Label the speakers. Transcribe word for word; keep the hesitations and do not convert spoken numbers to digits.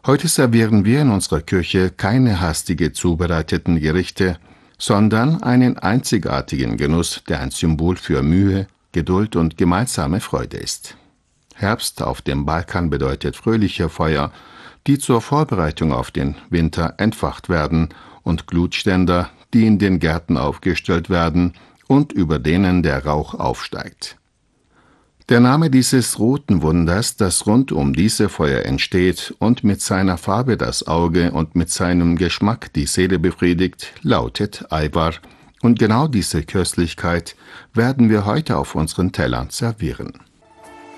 Speaker 1: Heute servieren wir in unserer Küche keine hastige zubereiteten Gerichte, sondern einen einzigartigen Genuss, der ein Symbol für Mühe, Geduld und gemeinsame Freude ist. Herbst auf dem Balkan bedeutet fröhliche Feuer, die zur Vorbereitung auf den Winter entfacht werden, und Glutständer, die in den Gärten aufgestellt werden und über denen der Rauch aufsteigt. Der Name dieses roten Wunders, das rund um diese Feuer entsteht und mit seiner Farbe das Auge und mit seinem Geschmack die Seele befriedigt, lautet Ayvar, und genau diese Köstlichkeit werden wir heute auf unseren Tellern servieren.